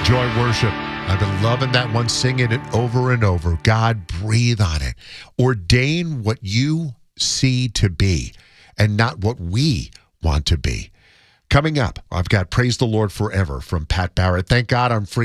enjoy worship. I've been loving that one, singing it over and over. God, breathe on it. Ordain what you see to be and not what we want to be. Coming up, I've got Praise the Lord Forever from Pat Barrett. Thank God I'm free.